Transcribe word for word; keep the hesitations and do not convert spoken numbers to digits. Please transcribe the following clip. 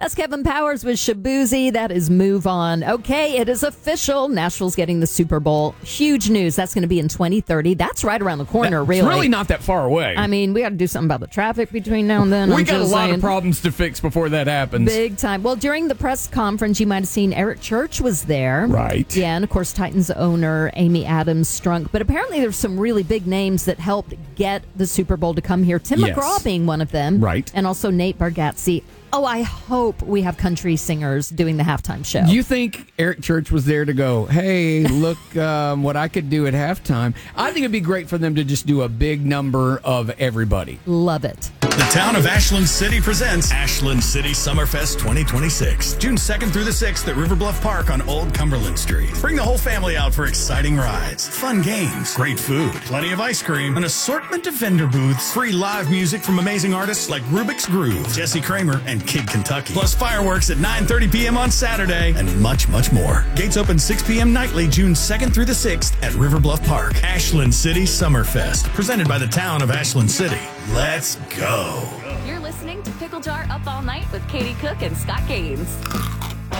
Plus, Kevin Powers with Shabuzi. That is Move On. Okay, it is official. Nashville's getting the Super Bowl. Huge news. That's going to be in twenty thirty. That's right around the corner, That's really. really not that far away. I mean, we got to do something about the traffic between now and then. We I'm got a just lot saying. of problems to fix before that happens. Big time. Well, during the press conference, you might have seen Eric Church was there. Right. Yeah, and of course, Titans owner Amy Adams Strunk. But apparently there's some really big names that helped get the Super Bowl to come here. Tim Yes. McGraw being one of them. Right. And also Nate Bargatze. Oh, I hope we have country singers doing the halftime show. You think Eric Church was there to go, hey, look um, what I could do at halftime? I think it'd be great for them to just do a big number of everybody. Love it. The town of Ashland City presents Ashland City Summerfest twenty twenty-six. June second through the sixth at River Bluff Park on Old Cumberland Street. Bring the whole family out for exciting rides, fun games, great food, plenty of ice cream, an assortment of vendor booths, free live music from amazing artists like Rubik's Groove, Jesse Kramer, and Kid Kentucky. Plus fireworks at nine thirty p.m. on Saturday, and much, much more. Gates open six p.m. nightly, June second through the sixth at River Bluff Park. Ashland City Summerfest, presented by the town of Ashland City. Let's go. You're listening to Pickle Jar Up All Night with Katie Cook and Scott Gaines.